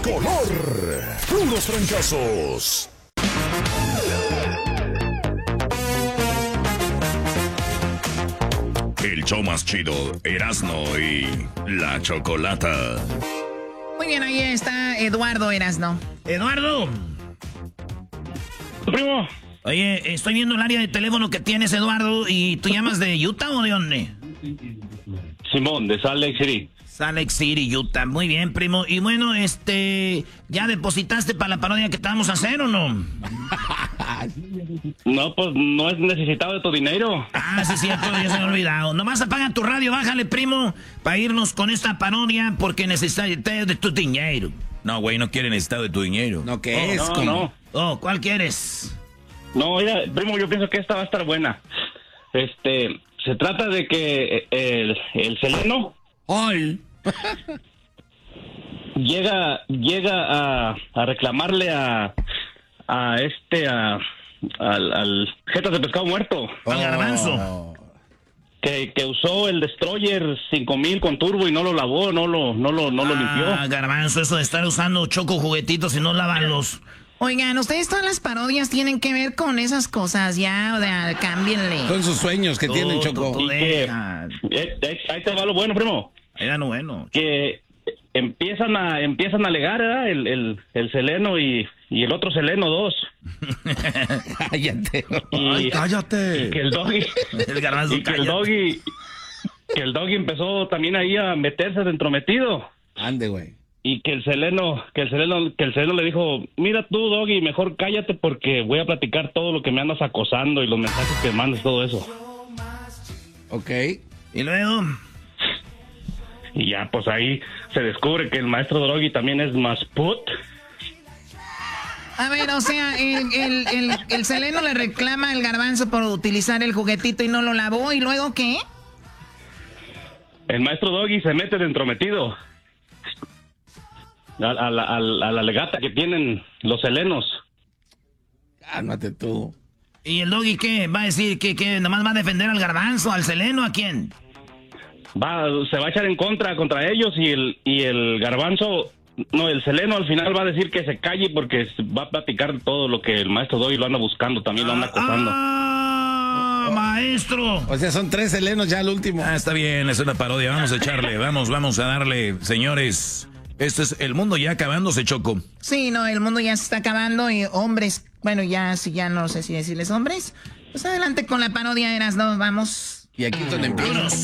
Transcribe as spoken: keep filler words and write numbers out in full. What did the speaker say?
Color. Puros fracasos. El show más chido, Erasno y la Chocolata. Muy bien, ahí está Eduardo Erasno. Eduardo. Primo. Oye, estoy viendo el área de teléfono que tienes, Eduardo, y ¿tú llamas de Utah o de dónde? Simón, de Salt Lake City. Salt Lake City, Utah. Muy bien, primo. Y bueno, este, ¿ya depositaste para la parodia que te vamos a hacer o no? No, pues no es necesitado de tu dinero. Ah, sí, es cierto, ya se me ha olvidado. Nomás apaga tu radio, bájale, primo, para irnos con esta parodia porque necesito de tu dinero. No, güey, no quiere necesitar de tu dinero. No, ¿qué Oh, es? no, ¿Cómo? no. Oh, ¿cuál quieres? No, mira, primo, yo pienso que esta va a estar buena. Este, se trata de que el, el Seleno ¡Ay! llega llega a, a reclamarle a a este a al, al jetas de pescado muerto Al garbanzo. que, que usó el Destroyer cinco mil con turbo y no lo lavó, no lo no lo no lo limpió. Ah, garbanzo, eso de estar usando choco juguetitos y no lavarlos. Oigan, ustedes todas las parodias tienen que ver con esas cosas, ya, o sea, cámbienle. Son sus sueños que tienen, Tú, Choco. tú, tú Y que- deja. eh, eh, ahí te va lo bueno, primo. Era no bueno. Que empiezan a empiezan a alegar, ¿verdad? el el el Seleno y y el otro Seleno dos. Cállate. Y, cállate. y que el doggy El garbanzo, y que el cállate. doggy que el doggy empezó también ahí a meterse de entrometido. Ande, güey. Y que el Seleno, que el Seleno, que el Seleno le dijo, mira tú, Doggy, mejor cállate porque voy a platicar todo lo que me andas acosando y los mensajes que mandas, todo eso. Ok. Y luego, Y ya, pues ahí se descubre que el maestro Doggy también es más put. A ver, o sea, el, el, el, el Seleno le reclama al garbanzo por utilizar el juguetito y no lo lavó, ¿y luego qué? El maestro Doggy se mete de entrometido. A, a la, a la- a la legata que tienen los Selenos. Cálmate tú. ¿y el doggy qué? ¿Va a decir que, que nomás va a defender al garbanzo, al Seleno, a quién? Va, se va a echar en contra contra ellos y el, y el garbanzo, no, el Seleno al final va a decir que se calle porque va a platicar todo lo que el maestro Doggy lo anda buscando, también lo anda acosando. ¡Ah, maestro! O sea, son tres helenos ya al último. Ah, está bien, es una parodia. Vamos a echarle, vamos, vamos a darle, señores. Este es el mundo ya acabándose, Choco. Sí, no, el mundo ya se está acabando y hombres, bueno, ya, sí, ya no sé si decirles hombres. Pues adelante con la parodia, Erasno, vamos. Y aquí es donde empieza.